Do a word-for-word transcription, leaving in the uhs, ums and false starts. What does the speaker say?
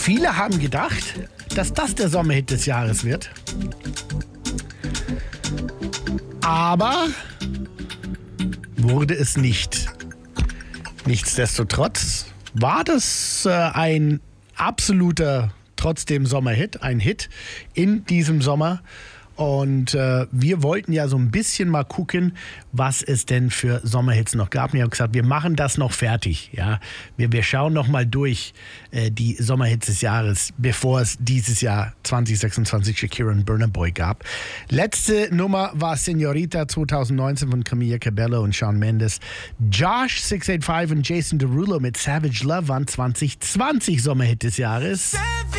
Viele haben gedacht, dass das der Sommerhit des Jahres wird. Aber wurde es nicht. Nichtsdestotrotz war das äh, ein absoluter, trotzdem Sommerhit, ein Hit in diesem Sommer. Und äh, wir wollten ja so ein bisschen mal gucken, was es denn für Sommerhits noch gab. Und wir haben gesagt, wir machen das noch fertig. Ja? Wir, wir schauen noch mal durch äh, die Sommerhits des Jahres, bevor es dieses Jahr zwanzig sechsundzwanzig Shakira und Burna Boy gab. Letzte Nummer war Señorita zwanzig neunzehn von Camila Cabello und Shawn Mendes. Josh sechs acht fünf und Jason Derulo mit Savage Love waren zwanzig zwanzig Sommerhit des Jahres.